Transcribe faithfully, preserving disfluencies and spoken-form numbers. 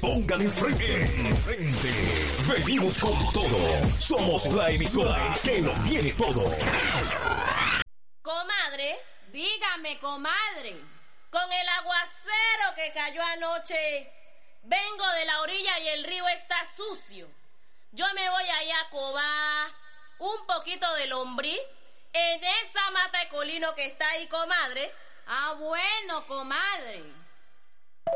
pongan enfrente. Enfrente. Venimos con todo. Somos la emisora que lo tiene todo. Comadre. Dígame, comadre. Con el aguacero que cayó anoche, vengo de la orilla y el río está sucio. Yo me voy allá a cobar un poquito de lombriz en esa mata de colino que está ahí, comadre. Ah, bueno, comadre.